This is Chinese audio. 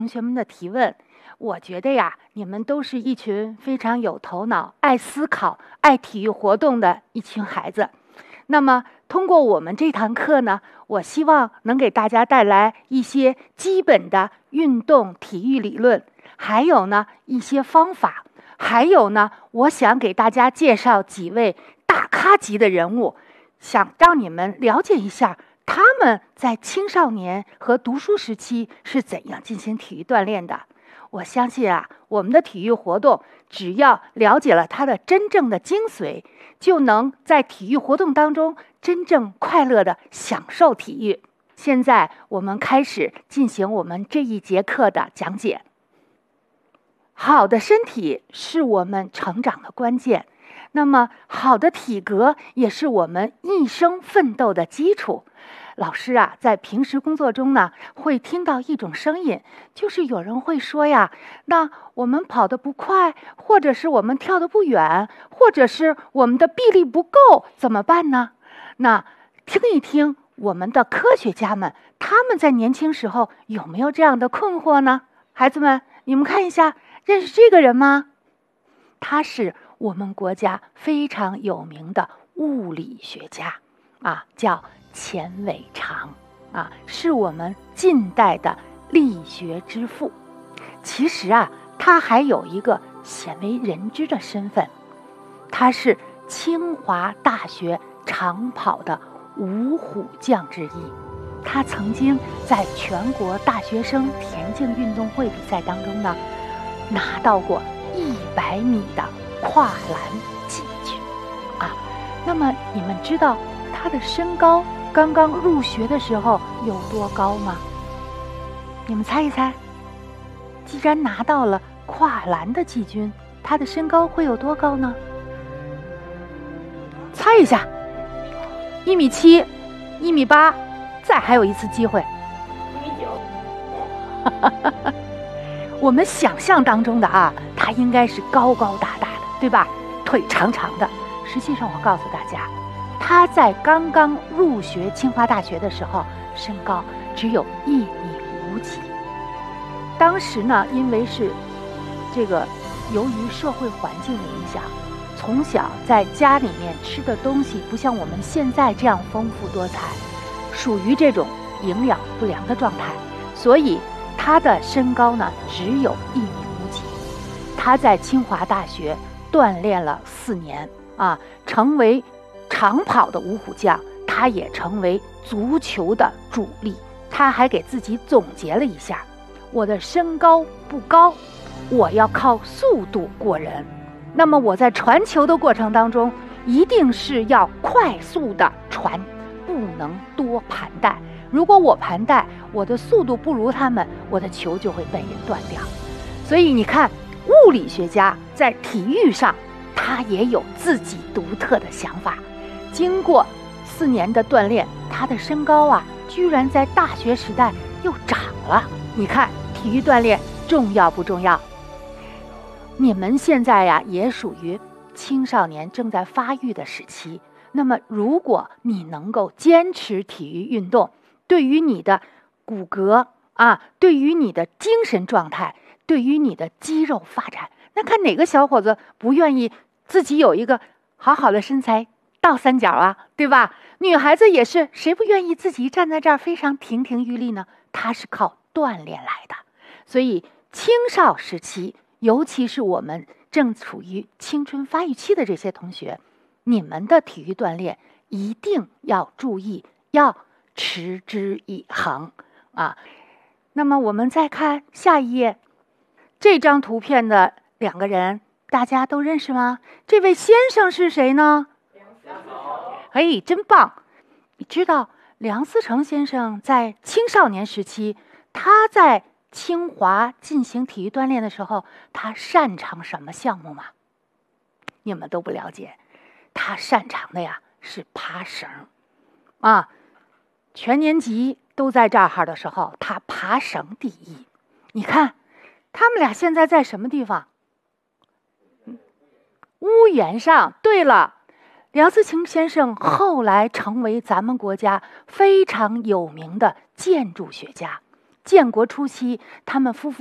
同学们的提问。我觉得呀，你们都是一群非常有头脑、爱思考、爱体育活动的一群孩子。那么通过我们这堂课呢，我希望能给大家带来一些基本的运动体育理论，还有呢一些方法，还有呢，我想给大家介绍几位大咖级的人物，想让你们了解一下他们在青少年和读书时期是怎样进行体育锻炼的。我相信啊，我们的体育活动只要了解了它的真正的精髓，就能在体育活动当中真正快乐地享受体育。现在我们开始进行我们这一节课的讲解。好的身体是我们成长的关键，那么好的体格也是我们一生奋斗的基础。老师啊，在平时工作中呢，会听到一种声音，就是有人会说呀，那我们跑得不快，或者是我们跳得不远，或者是我们的臂力不够，怎么办呢？那听一听我们的科学家们，他们在年轻时候有没有这样的困惑呢？孩子们，你们看一下，认识这个人吗？他是我们国家非常有名的物理学家啊，叫钱伟长啊，是我们近代的力学之父。其实啊，他还有一个鲜为人知的身份，他是清华大学长跑的五虎将之一。他曾经在全国大学生田径运动会比赛当中呢，拿到过100米的跨栏季军啊。那么你们知道他的身高刚刚入学的时候有多高吗？你们猜一猜，既然拿到了跨栏的季军，他的身高会有多高呢？猜一下，1.7米、1.8米，再还有一次机会。 1.9米。 我们想象当中的啊，他应该是高高大大的，对吧？腿长长的。实际上，我告诉大家，他在刚刚入学清华大学的时候，身高只有1.5米几。当时呢，因为是这个由于社会环境的影响，从小在家里面吃的东西不像我们现在这样丰富多彩，属于这种营养不良的状态，所以他的身高呢只有1.5米几。他在清华大学锻炼了4年啊，成为长跑的五虎将，他也成为足球的主力。他还给自己总结了一下，我的身高不高，我要靠速度过人。那么我在传球的过程当中，一定是要快速的传，不能多盘带。如果我盘带，我的速度不如他们，我的球就会被人断掉。所以你看，物理学家在体育上，他也有自己独特的想法。经过4年的锻炼，他的身高啊，居然在大学时代又长了。你看，体育锻炼重要不重要？你们现在呀，也属于青少年正在发育的时期。那么，如果你能够坚持体育运动，对于你的骨骼啊，对于你的精神状态，对于你的肌肉发展，那看哪个小伙子不愿意自己有一个好好的身材，倒三角啊，对吧？女孩子也是，谁不愿意自己站在这儿非常亭亭玉立呢？她是靠锻炼来的。所以青少时期，尤其是我们正处于青春发育期的这些同学，你们的体育锻炼一定要注意，要持之以恒啊。那么我们再看下一页，这张图片的2个人，大家都认识吗？这位先生是谁呢？哎，真棒！你知道梁思成先生在青少年时期，他在清华进行体育锻炼的时候，他擅长什么项目吗？你们都不了解。他擅长的呀是爬绳啊，全年级都在这儿的时候，他爬绳第一。你看他们俩现在在什么地方？屋檐上。对了，梁思成先生后来成为咱们国家非常有名的建筑学家， 建国初期他们夫妇